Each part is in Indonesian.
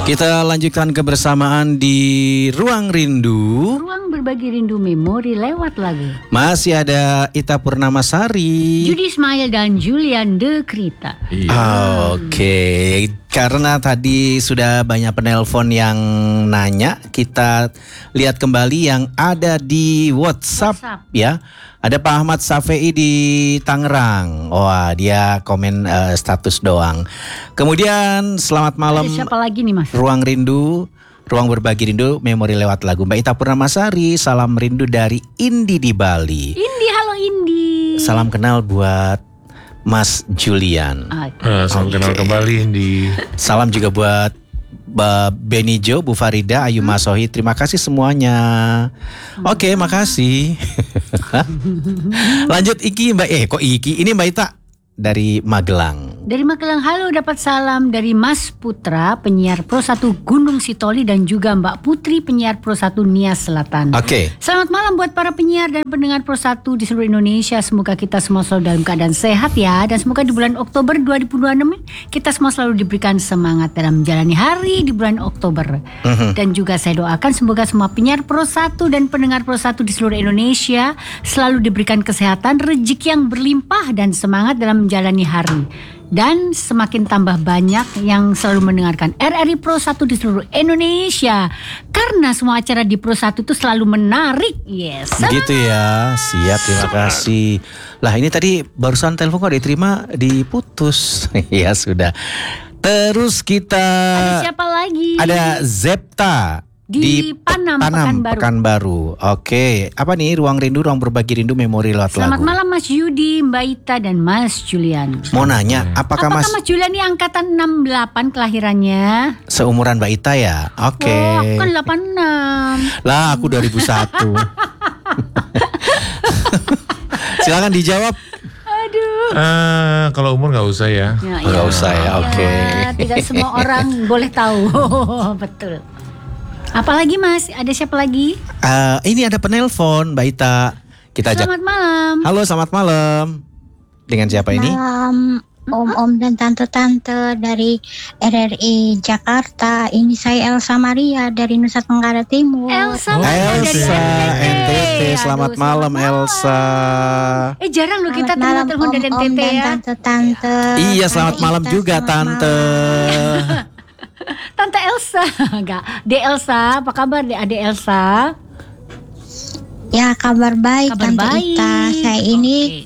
Kita lanjutkan kebersamaan di Ruang Rindu. Ruang berbagi rindu memori lewat lagu. Masih ada Ita Purnamasari, Judi Ismail dan Julian De Krita. Oke, karena tadi sudah banyak penelpon yang nanya, kita lihat kembali yang ada di WhatsApp. Ya. Ada Pak Ahmad Safei di Tangerang. Wah, dia komen status doang. Kemudian selamat malam. Ada siapa lagi nih, Mas? Ruang Rindu, Ruang Berbagi Rindu, memori lewat lagu. Mbak Ita Purnamasari, salam rindu dari Indi di Bali. Indi, halo Indi. Salam kenal buat Mas Julian. Salam kenal kembali Indi. Salam juga buat Benijo, Bu Farida, Ayu Masohi. Terima kasih semuanya. Oke, makasih. Lanjut Iki, Mbak. Kok Iki? Ini Mbak Ita dari Magelang. Dari Magelang, halo, dapat salam dari Mas Putra, penyiar Pro 1 Gunung Sitoli, dan juga Mbak Putri, penyiar Pro 1 Nias Selatan. Oke. Selamat malam buat para penyiar dan pendengar Pro 1 di seluruh Indonesia. Semoga kita semua selalu dalam keadaan sehat ya. Dan semoga di bulan Oktober 2026 kita semua selalu diberikan semangat dalam menjalani hari di bulan Oktober. Dan juga saya doakan semoga semua penyiar Pro 1 dan pendengar Pro 1 di seluruh Indonesia selalu diberikan kesehatan, rezeki yang berlimpah, dan semangat dalam menjalani hari. Dan semakin tambah banyak yang selalu mendengarkan RRI Pro 1 di seluruh Indonesia. Karena semua acara di Pro 1 itu selalu menarik. Yes. Begitu ya. Siap, terima kasih. Lah ini tadi barusan telepon kok diterima, diputus. Ya sudah. Terus kita Ada siapa lagi? Ada Zepta Di Panam, Pekanbaru. Oke, apa nih Ruang Rindu, Ruang Berbagi Rindu, memori lewat lagu. Selamat malam Mas Yudi, Mbak Ita, dan Mas Julian. Mau nanya, apakah Mas Julian ini angkatan 68 kelahirannya? seumuran Mbak Ita ya? Oke. Oh, kan 86. Lah, aku 2001. Silakan dijawab. Aduh. Kalau umur nggak usah ya. Nggak usah ya, oke. Tidak semua orang boleh tahu. Betul. Apalagi Mas? Ada siapa lagi? Ini ada penelpon Mbak Ita. Kita ajak. Selamat malam. Halo, selamat malam. Dengan siapa ini? Malam, om-om dan tante-tante dari RRI Jakarta. Ini saya Elsa Maria dari Nusa Tenggara Timur. Elsa Elsa dari NTT. Selamat malam Elsa. Jarang loh kita malam, telepon dari om-om NTT dan ya. tante-tante. Iya, selamat Tante malam Ita, juga selamat Tante. malam. Tante Elsa. Enggak. De Elsa, apa kabar De Ade Elsa? Ya, kabar baik Kabar Tante baik. Ita. Saya ini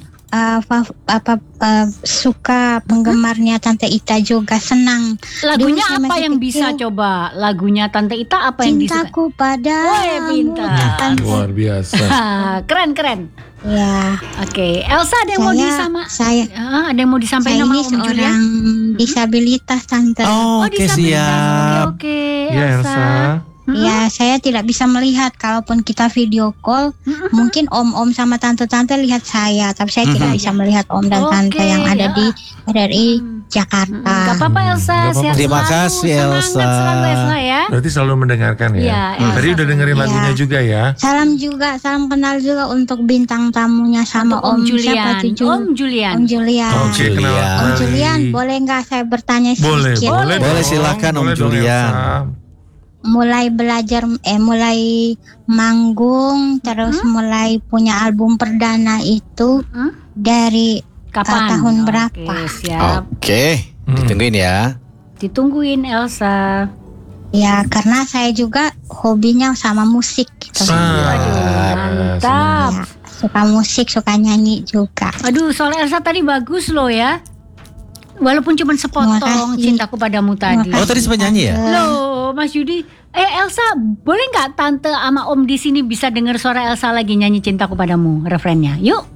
suka penggemarnya Tante Ita juga, senang. Lagunya Dulu saya apa masih yang bisa kecil, coba? Lagunya Tante Ita apa yang disuka? Cintaku padamu. Woi, pintar. Luar biasa. Keren. Ya, Oke, Elsa ada yang mau saya ada yang mau disampaikan Saya sama ini Om Julian? seorang disabilitas Tante. Oke, siap. Oke, Iya Elsa. Ya, saya tidak bisa melihat. Kalaupun kita video call, mungkin om-om sama tante-tante lihat saya, tapi saya tidak bisa melihat om dan tante Oke, yang ada ya. di RRI Gak Jakarta. apa-apa Elsa, Gak apa-apa. sehat Terima selalu, kasih, semangat Elsa. selalu Elsa ya. Berarti selalu mendengarkan ya. Iya, Elsa. Tadi udah dengerin Iya. lagunya juga ya. Salam kenal juga untuk bintang tamunya sama Untuk Om siapa Julian. tuh? Om Julian. Om Julian. Oke, kenal. Om Julian, boleh nggak saya bertanya Boleh, sedikit? boleh. Boleh, dong. silakan, Om Boleh dong, Julian. Elsa. Mulai belajar, mulai manggung, terus mulai punya album perdana itu dari Kapan? tahun Oke, berapa? siap. Oke, ditungguin ya. Ditungguin Elsa. Ya, karena saya juga hobinya sama musik gitu. Mantap. Ya, suka musik, suka nyanyi juga. Aduh, soal Elsa tadi bagus loh ya. Walaupun cuma Terima sepotong kasih. Cintaku Padamu tadi. Terima Oh, tadi sempat nyanyi ya? Loh, Mas Yudi. Elsa, boleh nggak tante sama Om di sini bisa dengar suara Elsa lagi nyanyi Cintaku Padamu, refrennya? Yuk.